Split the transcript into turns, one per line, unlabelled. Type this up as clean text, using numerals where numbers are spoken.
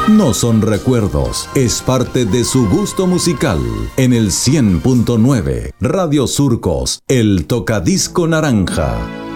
No son recuerdos, es parte de su gusto musical. En el 100.9, Radio Surcos, el tocadisco naranja.